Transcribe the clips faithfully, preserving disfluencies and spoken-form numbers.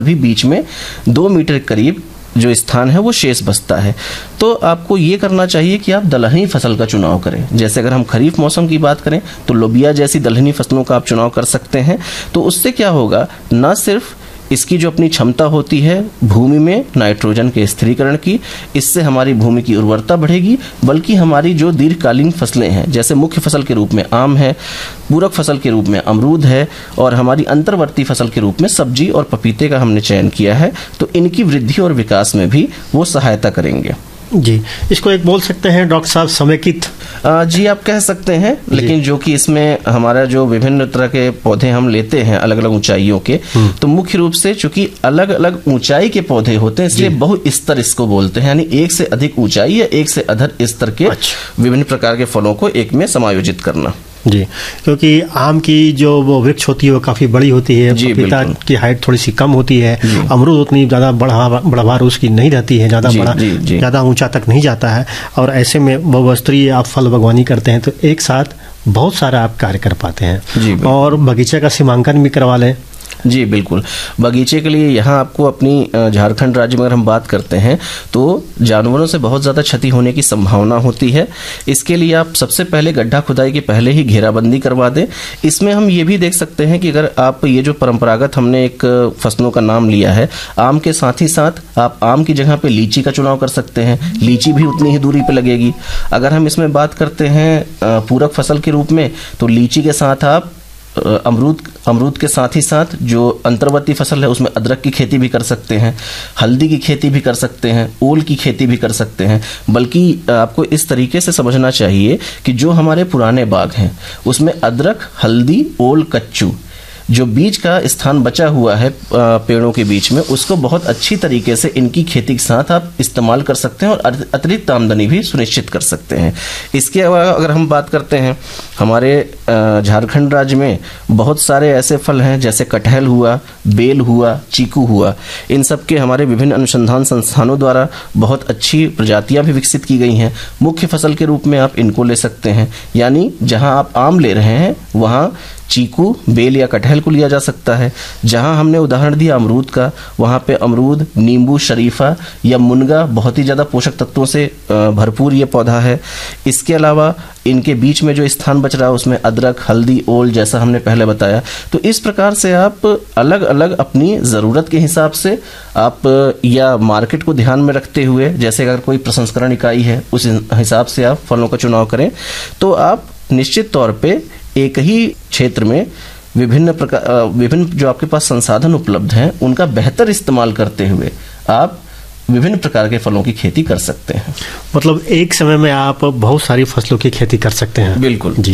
भी बीच में दो मीटर के करीब जो स्थान है वो शेष बचता है। तो आपको ये करना चाहिए कि आप दलहनी फसल का चुनाव करें। जैसे अगर हम खरीफ मौसम की बात करें तो लोबिया जैसी दलहनी फसलों का आप चुनाव कर सकते हैं। तो उससे क्या होगा, न सिर्फ इसकी जो अपनी क्षमता होती है भूमि में नाइट्रोजन के स्थिरीकरण की, इससे हमारी भूमि की उर्वरता बढ़ेगी, बल्कि हमारी जो दीर्घकालीन फसलें हैं, जैसे मुख्य फसल के रूप में आम है, पूरक फसल के रूप में अमरूद है और हमारी अंतर्वर्ती फसल के रूप में सब्जी और पपीते का हमने चयन किया है, तो इनकी वृद्धि और विकास में भी वो सहायता करेंगे। जी, इसको एक बोल सकते हैं डॉक्टर साहब समेकित। जी आप कह सकते हैं, लेकिन जो कि इसमें हमारा जो विभिन्न तरह के पौधे हम लेते हैं अलग अलग ऊंचाइयों के, तो मुख्य रूप से चूंकि अलग अलग ऊंचाई के पौधे होते हैं इसलिए बहुस्तर इसको बोलते हैं, यानी एक से अधिक ऊंचाई या एक से अधिक स्तर के विभिन्न प्रकार के फलों को एक में समायोजित करना। जी, क्योंकि आम की जो वो वृक्ष होती है वो काफी बड़ी होती है, पपीता की हाइट थोड़ी सी कम होती है, अमरूद उतनी ज्यादा बढ़ा बढ़ावार उसकी नहीं रहती है, ज्यादा बड़ा ज्यादा ऊंचा तक नहीं जाता है। और ऐसे में बहुस्तरीय आप फल बागवानी करते हैं तो एक साथ बहुत सारा आप कार्य कर पाते हैं और बगीचे का सीमांकन भी करवा लें। जी बिल्कुल, बगीचे के लिए यहाँ आपको अपनी झारखंड राज्य में अगर हम बात करते हैं तो जानवरों से बहुत ज़्यादा क्षति होने की संभावना होती है। इसके लिए आप सबसे पहले गड्ढा खुदाई के पहले ही घेराबंदी करवा दें। इसमें हम ये भी देख सकते हैं कि अगर आप ये जो परंपरागत हमने एक फसलों का नाम लिया है आम के साथ ही साथ आप आम की जगह पे लीची का चुनाव कर सकते हैं, लीची भी उतनी ही दूरी पे लगेगी। अगर हम इसमें बात करते हैं पूरक फसल के रूप में तो लीची के साथ आप अमरूद अमरूद के साथ ही साथ जो अंतर्वर्ती फसल है उसमें अदरक की खेती भी कर सकते हैं, हल्दी की खेती भी कर सकते हैं, ओल की खेती भी कर सकते हैं। बल्कि आपको इस तरीके से समझना चाहिए कि जो हमारे पुराने बाग हैं उसमें अदरक, हल्दी, ओल, कच्चू जो बीज का स्थान बचा हुआ है पेड़ों के बीच में उसको बहुत अच्छी तरीके से इनकी खेती के साथ आप इस्तेमाल कर सकते हैं और अतिरिक्त आमदनी भी सुनिश्चित कर सकते हैं। इसके अलावा अगर हम बात करते हैं हमारे झारखंड राज्य में बहुत सारे ऐसे फल हैं जैसे कटहल हुआ, बेल हुआ, चीकू हुआ, इन सब के हमारे विभिन्न अनुसंधान संस्थानों द्वारा बहुत अच्छी प्रजातियां भी विकसित की गई हैं। मुख्य फसल के रूप में आप इनको ले सकते हैं, यानी जहां आप आम ले रहे हैं वहां चीकू, बेल या कटहल को लिया जा सकता है। जहां हमने उदाहरण दिया अमरूद का, वहां पे अमरूद, नींबू, शरीफा या मुनगा बहुत ही ज्यादा पोषक तत्वों से भरपूर ये पौधा है। इसके अलावा इनके बीच में जो स्थान बच रहा है उसमें अदरक, हल्दी, ओल जैसा हमने पहले बताया। तो इस प्रकार से आप अलग अलग अपनी जरूरत के हिसाब से आप या मार्केट को ध्यान में रखते हुए, जैसे अगर कोई प्रसंस्करण इकाई है उस हिसाब से आप फलों का चुनाव करें तो आप निश्चित तौर पे एक ही क्षेत्र में विभिन्न प्रकार विभिन्न जो आपके पास संसाधन उपलब्ध हैं उनका बेहतर इस्तेमाल करते हुए आप विभिन्न प्रकार के फलों की खेती कर सकते हैं। मतलब एक समय में आप बहुत सारी फसलों की खेती कर सकते हैं। बिल्कुल जी,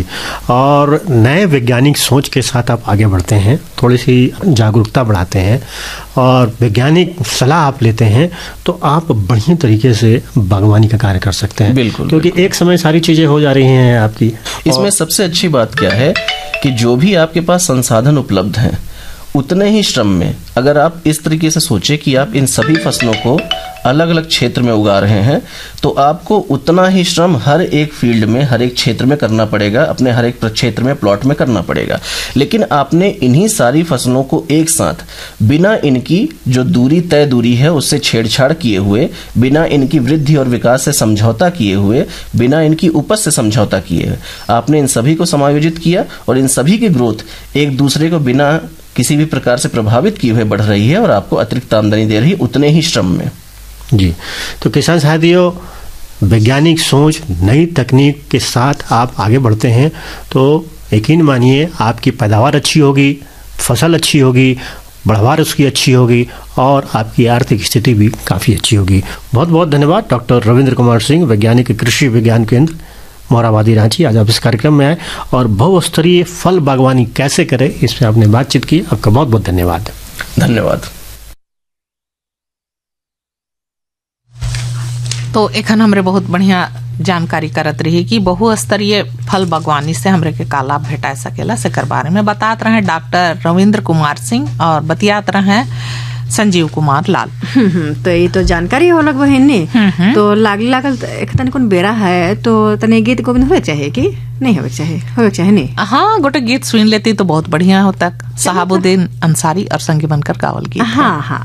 और नए वैज्ञानिक सोच के साथ आप आगे बढ़ते हैं, थोड़ी सी जागरूकता बढ़ाते हैं और वैज्ञानिक सलाह आप लेते हैं तो आप बढ़िया तरीके से बागवानी का कार्य कर सकते हैं। बिल्कुल, क्योंकि बिल्कुल। एक समय सारी चीजें हो जा रही हैं आपकी। इसमें सबसे अच्छी बात क्या है कि जो भी आपके पास संसाधन उपलब्ध हैं उतने ही श्रम में अगर आप इस तरीके से सोचे कि आप इन सभी फसलों को अलग अलग क्षेत्र में उगा रहे हैं तो आपको उतना ही श्रम हर एक फील्ड में, हर एक क्षेत्र में करना पड़ेगा, अपने हर एक क्षेत्र में, प्लॉट में करना पड़ेगा। लेकिन आपने इन्हीं सारी फसलों को एक साथ बिना इनकी जो दूरी तय दूरी है उससे छेड़छाड़ किए हुए, बिना इनकी वृद्धि और विकास से समझौता किए हुए, बिना इनकी उपज से समझौता किए हुए आपने इन सभी को समायोजित किया और इन सभी की ग्रोथ एक दूसरे को बिना किसी भी प्रकार से प्रभावित किए हुए बढ़ रही है और आपको अतिरिक्त आमदनी दे रही है उतने ही श्रम में। जी, तो किसान साथियों, वैज्ञानिक सोच, नई तकनीक के साथ आप आगे बढ़ते हैं तो यकीन मानिए आपकी पैदावार अच्छी होगी, फसल अच्छी होगी, बढ़वार उसकी अच्छी होगी और आपकी आर्थिक स्थिति भी काफ़ी अच्छी होगी। बहुत बहुत धन्यवाद डॉक्टर रविंद्र कुमार सिंह, वैज्ञानिक कृषि विज्ञान केंद्र मोराबादी रांची, आज आप इस कार्यक्रम में आए और बहुस्तरीय फल बागवानी कैसे करें इस पर आपने बातचीत की। आपका बहुत बहुत धन्यवाद। धन्यवाद। तो एखन हमरे बहुत बढ़िया जानकारी करत रही कि बहुस्तरीय फल बागवानी से हमरे के का लाभ भेटा सकेला, सेकर बारे में बतात रहे डॉक्टर रविंद्र कुमार सिंह और बतियात रहे संजीव कुमार लाल। तो ये तो जानकारी हो लग बहनी। तो लागली लागल एक तन कोन बेरा है तो तने गीत गोविंद होए चाहे कि नहीं होए चाहे होए चाहे नहीं। हाँ, गोटे गीत सुन लेती तो बहुत बढ़िया होता। साहबुद्दीन अंसारी और संगी बनकर गावल गीत। हाँ हाँ